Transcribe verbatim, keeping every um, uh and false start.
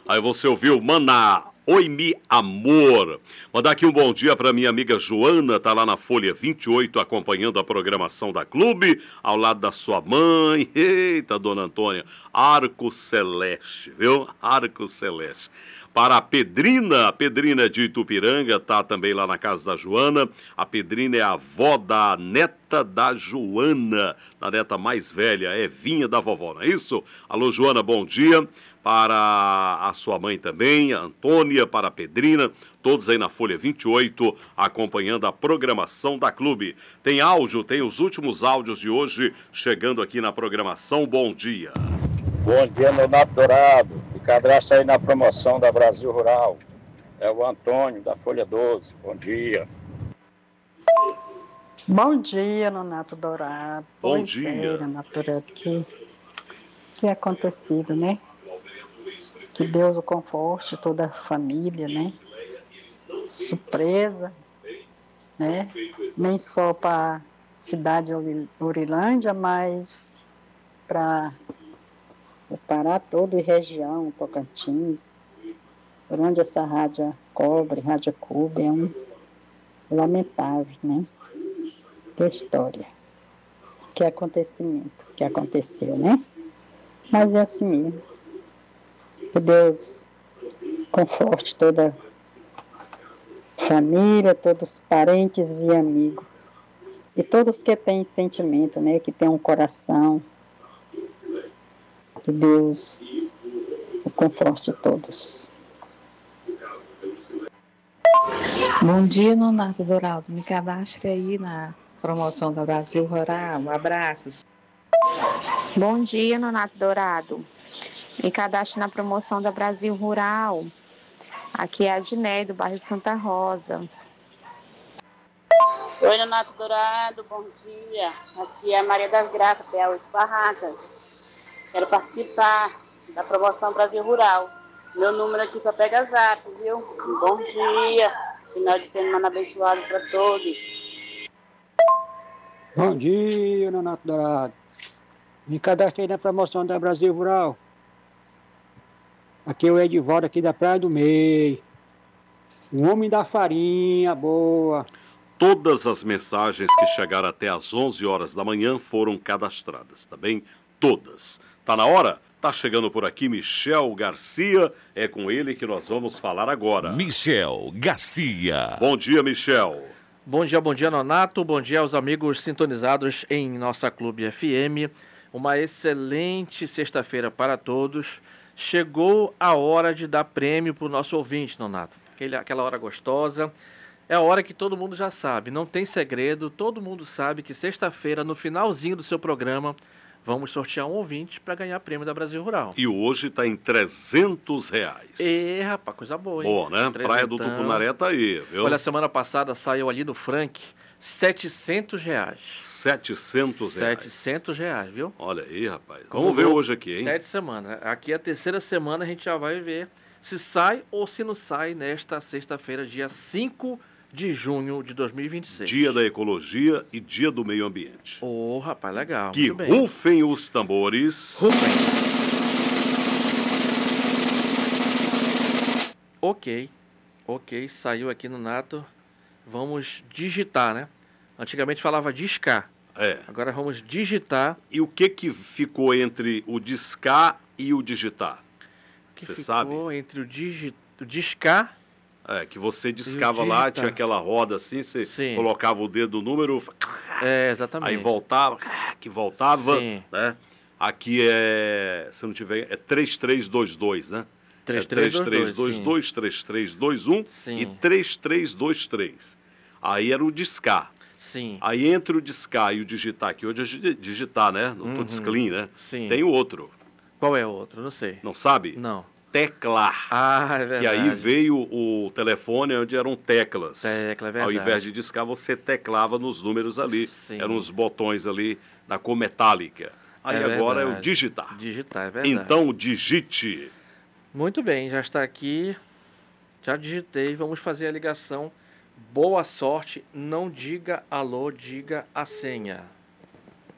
Aí você ouviu Maná, Oi Mi Amor. Mandar aqui um bom dia para minha amiga Joana, tá lá na Folha vinte e oito acompanhando a programação da Clube, ao lado da sua mãe. Eita, dona Antônia, Arco Celeste, viu? Arco Celeste. Para a Pedrina, a Pedrina de Itupiranga, tá também lá na casa da Joana. A Pedrina é a avó da neta da Joana, da neta mais velha, Evinha da vovó, não é isso? Alô, Joana, bom dia. Para a sua mãe também, a Antônia, para a Pedrina, todos aí na Folha vinte e oito, acompanhando a programação da Clube. Tem áudio, tem os últimos áudios de hoje chegando aqui na programação. Bom dia. Bom dia, Nonato Dourado. Me cadastro aí na promoção da Brasil Rural. É o Antônio, da Folha doze. Bom dia. Bom dia, Nonato Dourado. Bom pois dia. É, Nonato Dourado, que, que é acontecido, né? Que Deus o conforte, toda a família, né? Surpresa, né? Nem só para a cidade de Urilândia, mas para o Pará todo e região, Tocantins, por onde essa rádio cobre, Rádio Clube, é um lamentável, né? Que história, que acontecimento, que aconteceu, né? Mas é assim mesmo. Que Deus conforte toda a família, todos os parentes e amigos. E todos que têm sentimento, né? Que têm um coração. Que Deus o conforte todos. Bom dia, Nonato Dourado. Me cadastre aí na promoção da Brasil Rural. Abraços. Bom dia, Nonato Dourado. Me cadastre na promoção da Brasil Rural. Aqui é a Giné, do bairro Santa Rosa. Oi, Nonato Dourado, bom dia. Aqui é a Maria das Graças, P A oito Barracas. Quero participar da promoção Brasil Rural. Meu número aqui só pega zap, viu? Bom dia. Final de semana abençoado para todos. Bom dia, Nonato Dourado. Me cadastrei na promoção da Brasil Rural. Aqui é o Edivaldo, aqui da Praia do Meio. O homem da farinha, boa. Todas as mensagens que chegaram até às onze horas da manhã foram cadastradas, tá bem? Todas. Tá na hora? Tá chegando por aqui Michel Garcia, é com ele que nós vamos falar agora. Michel Garcia. Bom dia, Michel. Bom dia, bom dia, Nonato. Bom dia aos amigos sintonizados em nossa Clube F M. Uma excelente sexta-feira para todos. Chegou a hora de dar prêmio para o nosso ouvinte, Nonato. Aquele, aquela hora gostosa. É a hora que todo mundo já sabe, não tem segredo. Todo mundo sabe que sexta-feira, no finalzinho do seu programa, vamos sortear um ouvinte para ganhar prêmio da Brasil Rural. E hoje está em trezentos reais. E, rapaz, coisa boa, hein? Boa, né? Trezentão. Praia do Tucunaré tá aí, viu? Olha, a semana passada saiu ali no Frank setecentos reais. setecentos reais. setecentos reais, viu? Olha aí, rapaz. Vamos ver hoje aqui, hein? Sete semanas. Aqui é a terceira semana, a gente já vai ver se sai ou se não sai nesta sexta-feira, dia cinco de junho de dois mil e vinte e seis. Dia da Ecologia e Dia do Meio Ambiente. Ô, oh, rapaz, legal. Que muito bem. Rufem os tambores. Rufem. Ok. Ok, saiu aqui no Nato. Vamos digitar, né? Antigamente falava discar. É. Agora vamos digitar. E o que que ficou entre o discar e o digitar? Você sabe? Ficou entre o, digi... o discar... É, que você discava lá, tinha aquela roda assim, você Sim. colocava o dedo no número... É, exatamente. Aí voltava, que voltava, Sim. né? Aqui é, se não tiver, é três três dois dois, né? três três dois dois, três três dois um e três três dois três. Aí era o discar. Sim. Aí entre o discar e o digitar, que hoje é digitar, né? Não tô uhum. disclean, né? Sim. Tem o outro. Qual é o outro? Não sei. Não sabe? Não. Teclar. Ah, é verdade. Que aí veio o telefone onde eram teclas. Tecla, é verdade. Ao invés de discar, você teclava nos números ali. Sim. Eram os botões ali da cor metálica. Aí é agora verdade. é o digitar. Digitar, é verdade. Então, digite. Muito bem, já está aqui. Já digitei. Vamos fazer a ligação. Boa sorte. Não diga alô, diga a senha.